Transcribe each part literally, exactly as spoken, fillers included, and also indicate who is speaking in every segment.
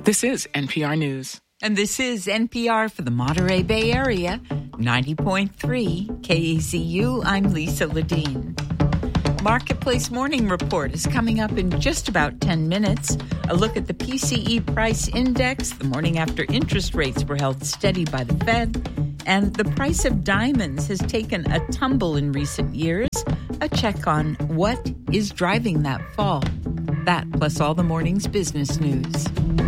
Speaker 1: This is N P R News.
Speaker 2: And this is N P R for the Monterey Bay Area, ninety point three K A Z U. I'm Lisa Ledeen. Marketplace Morning Report is coming up in just about ten minutes. A look at the P C E Price Index, the morning after interest rates were held steady by the Fed, and the price of diamonds has taken a tumble in recent years. A check on what is driving that fall. That plus all the morning's business news.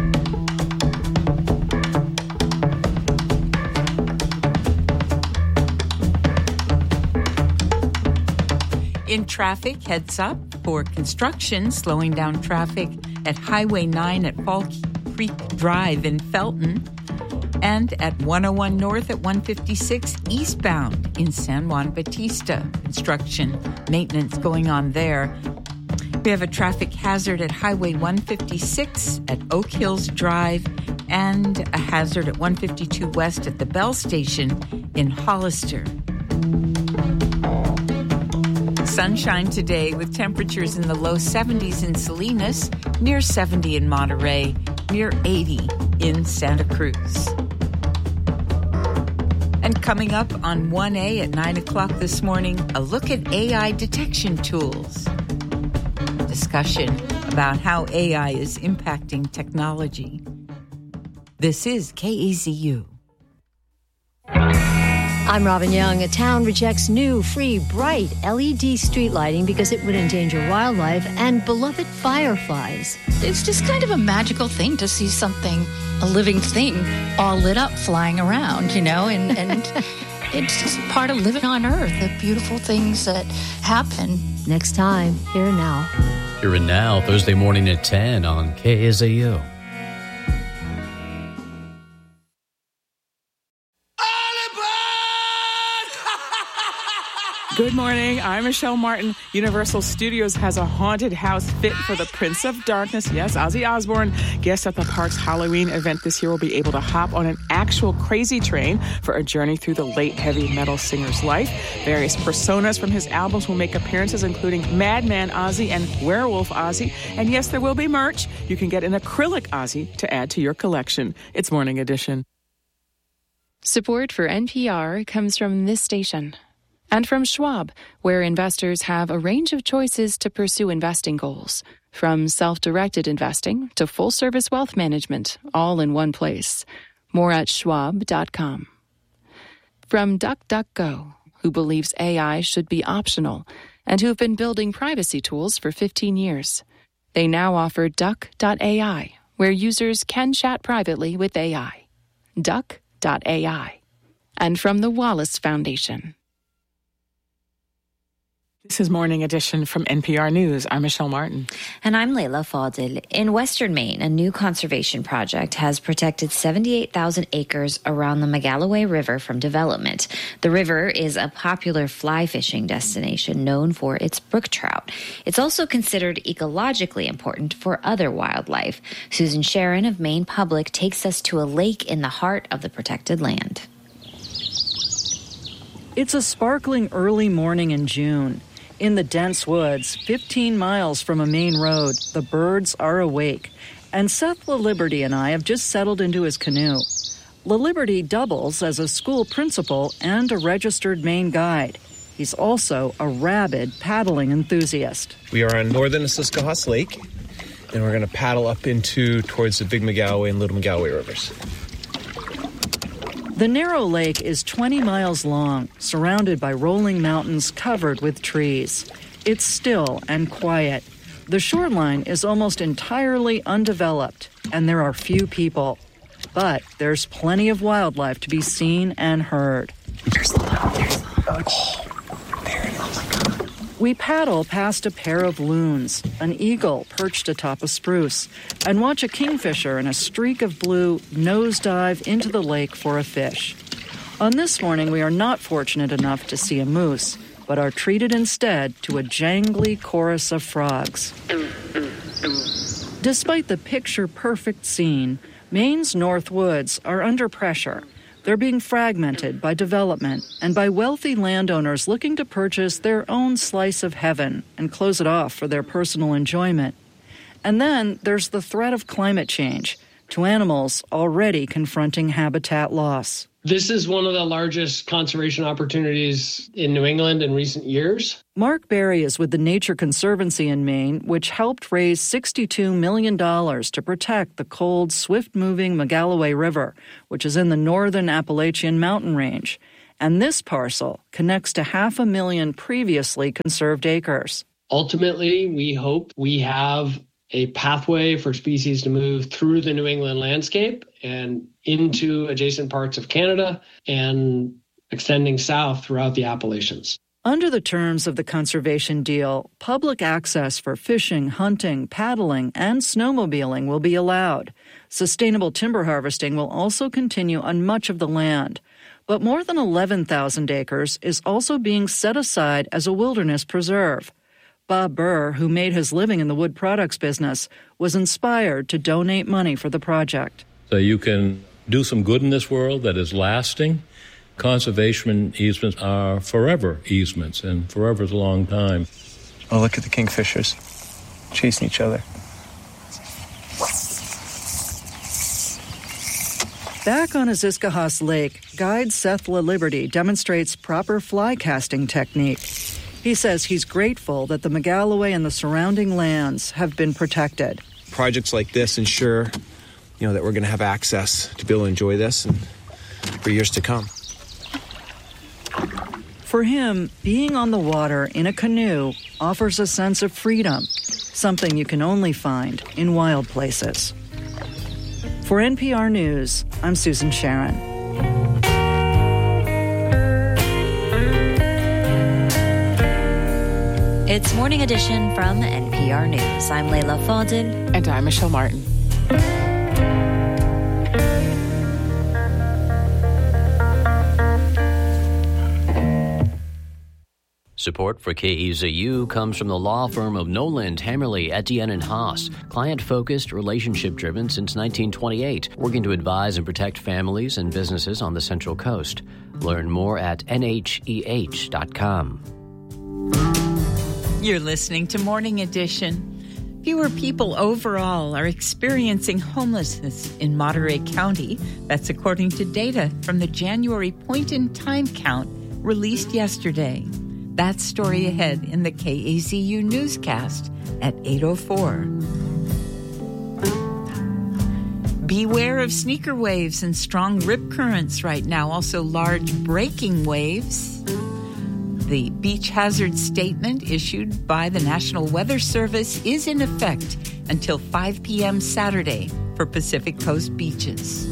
Speaker 2: In traffic, heads up for construction, slowing down traffic at Highway nine at Fall Creek Drive in Felton, and at one oh one North at one fifty-six eastbound in San Juan Bautista. Construction maintenance going on there. We have a traffic hazard at Highway one fifty-six at Oak Hills Drive, and a hazard at one fifty-two West at the Bell Station in Hollister. Sunshine today with temperatures in the low seventies in Salinas, near seventy in Monterey, near eighty in Santa Cruz. And coming up on one A at nine o'clock this morning, a look at A I detection tools. Discussion about how A I is impacting technology. This is K A Z U.
Speaker 3: I'm Robin Young. A town rejects new, free, bright L E D street lighting because it would endanger wildlife and beloved fireflies.
Speaker 4: It's just kind of a magical thing to see something, a living thing, all lit up flying around, you know, and, and it's just part of living on Earth, the beautiful things that happen.
Speaker 3: Next time, Here and Now.
Speaker 5: Here and Now, Thursday morning at ten on K A Z U.
Speaker 1: Good morning. I'm Michelle Martin. Universal Studios has a haunted house fit for the Prince of Darkness. Yes, Ozzy Osbourne. Guests at the park's Halloween event this year will be able to hop on an actual crazy train for a journey through the late heavy metal singer's life. Various personas from his albums will make appearances, including Madman Ozzy and Werewolf Ozzy. And yes, there will be merch. You can get an acrylic Ozzy to add to your collection. It's Morning Edition.
Speaker 6: Support for N P R comes from this station. And from Schwab, where investors have a range of choices to pursue investing goals, from self-directed investing to full-service wealth management, all in one place. More at schwab dot com. From DuckDuckGo, who believes A I should be optional and who have been building privacy tools for fifteen years. They now offer duck dot A I, where users can chat privately with A I. duck dot A I. And from the Wallace Foundation.
Speaker 1: This is Morning Edition from N P R News. I'm Michelle Martin.
Speaker 7: And I'm Layla Fadil. In Western Maine, a new conservation project has protected seventy-eight thousand acres around the Magalloway River from development. The river is a popular fly fishing destination known for its brook trout. It's also considered ecologically important for other wildlife. Susan Sharon of Maine Public takes us to a lake in the heart of the protected land.
Speaker 8: It's a sparkling early morning in June. In the dense woods, fifteen miles from a main road, the birds are awake. And Seth LaLiberty and I have just settled into his canoe. LaLiberty doubles as a school principal and a registered Maine guide. He's also a rabid paddling enthusiast.
Speaker 9: We are on northern Siskahoos Lake, and we're going to paddle up into towards the Big Magalloway and Little Magalloway rivers.
Speaker 8: The narrow lake is twenty miles long, surrounded by rolling mountains covered with trees. It's still and quiet. The shoreline is almost entirely undeveloped, and there are few people. But there's plenty of wildlife to be seen and heard.
Speaker 9: There's the loon. There's the loon. Oh, there it is. Oh, my God.
Speaker 8: We paddle past a pair of loons, an eagle perched atop a spruce, and watch a kingfisher in a streak of blue nosedive into the lake for a fish. On this morning, we are not fortunate enough to see a moose, but are treated instead to a jangly chorus of frogs. Despite the picture-perfect scene, Maine's North Woods are under pressure. They're being fragmented by development and by wealthy landowners looking to purchase their own slice of heaven and close it off for their personal enjoyment. And then there's the threat of climate change. to animals already confronting habitat loss.
Speaker 10: This is one of the largest conservation opportunities in New England in recent years.
Speaker 8: Mark Berry is with the Nature Conservancy in Maine, which helped raise sixty-two million dollars to protect the cold, swift-moving Magalloway River, which is in the northern Appalachian mountain range. And this parcel connects to half a million previously conserved acres.
Speaker 10: Ultimately, we hope we have a pathway for species to move through the New England landscape and into adjacent parts of Canada and extending south throughout the Appalachians.
Speaker 8: Under the terms of the conservation deal, public access for fishing, hunting, paddling, and snowmobiling will be allowed. Sustainable timber harvesting will also continue on much of the land. But more than eleven thousand acres is also being set aside as a wilderness preserve. Bob Burr, who made his living in the wood products business, was inspired to donate money for the project.
Speaker 11: So you can do some good in this world that is lasting. Conservation easements are forever easements, and forever is a long time.
Speaker 9: Oh, look at the kingfishers chasing each other.
Speaker 8: Back on Aziscahas Lake, guide Seth LaLiberty demonstrates proper fly casting technique. He says he's grateful that the Magalloway and the surrounding lands have been protected.
Speaker 9: Projects like this ensure, you know, that we're going to have access to be able to enjoy this and for years to come.
Speaker 8: For him, being on the water in a canoe offers a sense of freedom, something you can only find in wild places. For N P R News, I'm Susan Sharon.
Speaker 7: It's Morning Edition from N P R News. I'm Layla Fadil.
Speaker 1: And I'm Michelle Martin.
Speaker 5: Support for K E Z U comes from the law firm of Noland, Hammerly, Etienne and Haas. Client-focused, relationship-driven since nineteen twenty-eight, working to advise and protect families and businesses on the Central Coast. Learn more at N H E H dot com.
Speaker 2: You're listening to Morning Edition. Fewer people overall are experiencing homelessness in Monterey County. That's according to data from the January point-in-time count released yesterday. That story ahead in the K A Z U newscast at eight oh four. Beware of sneaker waves and strong rip currents right now, also large breaking waves. The beach hazard statement issued by the National Weather Service is in effect until five p.m. Saturday for Pacific Coast beaches.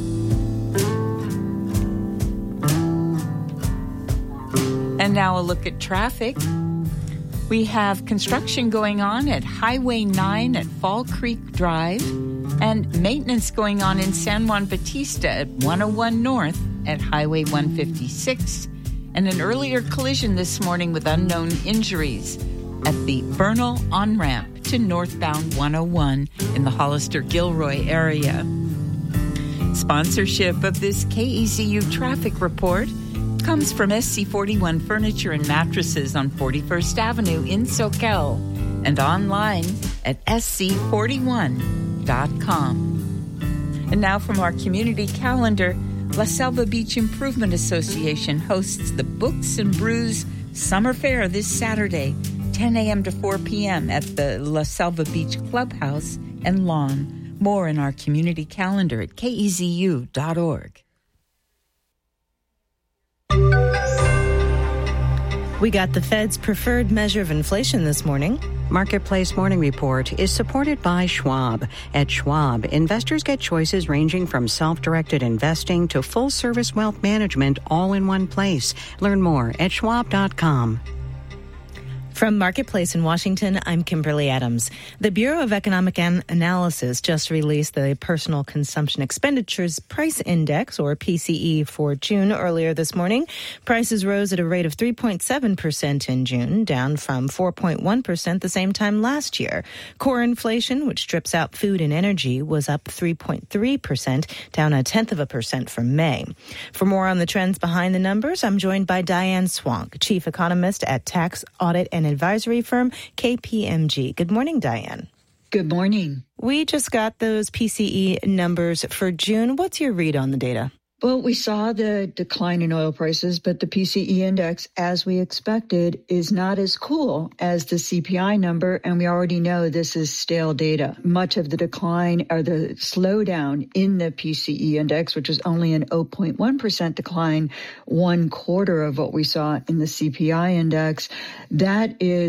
Speaker 2: And now a look at traffic. We have construction going on at Highway nine at Fall Creek Drive and maintenance going on in San Juan Bautista at one oh one North at Highway one fifty-six, and an earlier collision this morning with unknown injuries at the Bernal on-ramp to northbound one oh one in the Hollister-Gilroy area. Sponsorship of this K E Z U traffic report comes from S C forty-one Furniture and Mattresses on forty-first Avenue in Soquel and online at S C forty-one dot com. And now from our community calendar, La Selva Beach Improvement Association hosts the Books and Brews Summer Fair this Saturday, ten a.m. to four p.m. at the La Selva Beach Clubhouse and Lawn. More in our community calendar at K E Z U dot org.
Speaker 12: We got the Fed's preferred measure of inflation this morning.
Speaker 13: Marketplace Morning Report is supported by Schwab. At Schwab, investors get choices ranging from self-directed investing to full-service wealth management all in one place. Learn more at schwab dot com.
Speaker 12: From Marketplace in Washington, I'm Kimberly Adams. The Bureau of Economic An- Analysis just released the Personal Consumption Expenditures Price Index, or P C E, for June earlier this morning. Prices rose at a rate of three point seven percent in June, down from four point one percent the same time last year. Core inflation, which strips out food and energy, was up three point three percent, down a tenth of a percent from May. For more on the trends behind the numbers, I'm joined by Diane Swank, Chief Economist at Tax Audit and Advisory firm K P M G. Good morning, Diane.
Speaker 14: Good morning.
Speaker 12: We just got those P C E numbers for June. What's your read on the data?
Speaker 14: Well, we saw the decline in oil prices, but the P C E index, as we expected, is not as cool as the C P I number, and we already know this is stale data. Much of the decline or the slowdown in the P C E index, which is only an zero point one percent decline, one quarter of what we saw in the C P I index, that is